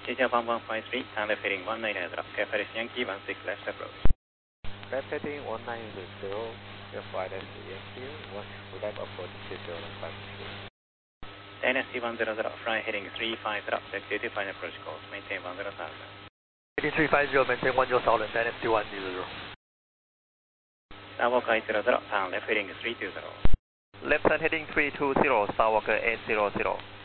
Asia 1153, time left heading 19 drop, Paris Yankee 16 left approach. Left heading 1900, flight as Yankee, 1 left approach 2053. Dynasty 10 drop, fly heading 35 drop, executive final approach course, maintain 10,000. Heading 350, maintain 10,000, Dynasty 100. Starwalker 80 drop, pound left heading 320. Left side heading 320, Starwalker 800.